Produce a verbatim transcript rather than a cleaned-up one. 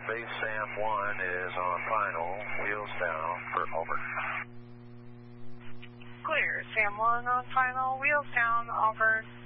Base Sam one is on final, wheels down for over. Clear, Sam one on final, wheels down, over.